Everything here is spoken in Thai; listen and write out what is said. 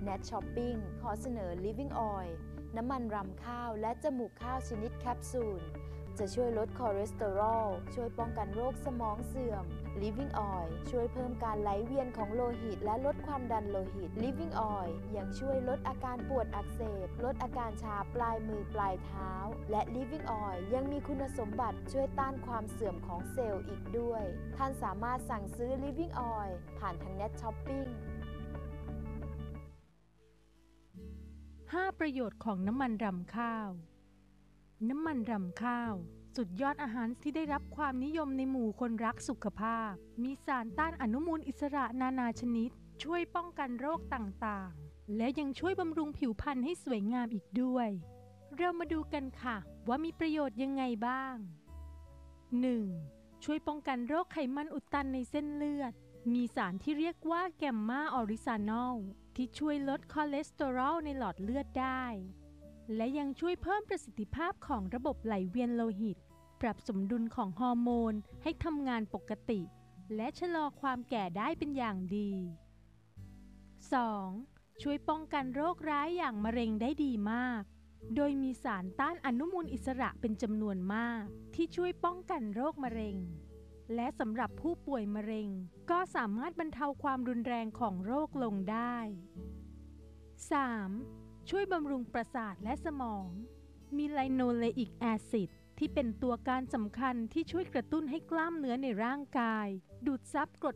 Nat Shopping ขอเสนอ Living Oil น้ำมันรำข้าวและจมูกข้าวชนิดแคปซูลจะช่วยลดคอเลสเตอรอลช่วยป้องกันโรคสมองเสื่อม Living Oil ช่วยเพิ่มการไหลเวียนของโลหิตและลดความดันโลหิต Living Oil ยังช่วยลดอาการปวดอักเสบลดอาการชาปลายมือปลายเท้าและ Living Oil ยังมีคุณสมบัติช่วยต้านความเสื่อมของเซลล์อีกด้วยท่านสามารถสั่งซื้อ Living Oil ผ่านทาง Net Shopping 5 ประโยชน์ของน้ำมันรำข้าวน้ำมันรำข้าวสุดยอดอาหารที่ได้รับความนิยมในหมู่คนรักสุขภาพมีสารต้านอนุมูลอิสระนานาชนิดช่วยป้องกันโรคต่างๆและยังช่วยบำรุงผิวพรรณให้สวยงามอีกด้วยเรามาดูกันค่ะว่ามีประโยชน์ยังไงบ้าง 1. ช่วยป้องกันโรคไขมันอุดตันในเส้นเลือดมีสารที่เรียกว่าแกมมาออริซานอลที่ช่วยลดคอเลสเตอรอลในหลอดเลือดได้และยังช่วยเพิ่มประสิทธิภาพของระบบไหลเวียนโลหิตปรับสมดุลของฮอร์โมนให้ทำงานปกติและชะลอความแก่ได้เป็นอย่างดี 2. ช่วยป้องกันโรคร้ายอย่างมะเร็งได้ดีมากโดยมีสารต้านอนุมูลอิสระเป็นจำนวนมากที่ช่วยป้องกันโรคมะเร็งและสำหรับผู้ป่วยมะเร็งก็สามารถบรรเทาความรุนแรงของโรคลงได้ 3. ช่วยบำรุงประสาทและสมองมีไลโนเลอิกแอซิดที่เป็นตัวการสำคัญที่ช่วยกระตุ้นให้กล้ามเนื้อในร่างกายดูดซับกรด